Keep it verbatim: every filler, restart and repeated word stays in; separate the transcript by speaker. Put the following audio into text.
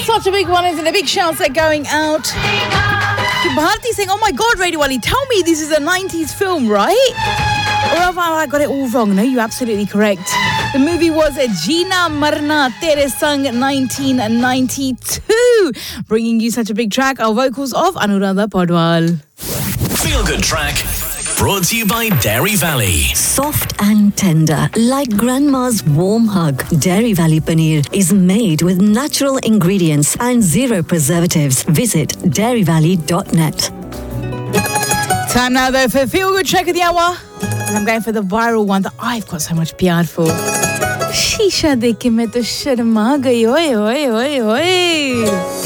Speaker 1: Such a big one, isn't it? Big shouts are going out to Bharti saying, oh my God, Radio Wali, tell me this is a nineties film, right? Or have I got it all wrong? No, you're absolutely correct. The movie was Jeena Marna Tere Sang nineteen ninety-two. Bringing you such a big track, our vocals of Anuradha Padwal.
Speaker 2: Feel Good Track, brought to you by Dairy Valley.
Speaker 3: Soft and tender, like grandma's warm hug. Dairy Valley Paneer is made with natural ingredients and zero preservatives. Visit dairy valley dot net.
Speaker 1: Time now though for Feel Good Track of the Hour. And I'm going for the viral one that I've got so much pyar for. Shisha dekh ke main to sharma gayi, oye oye oye oye.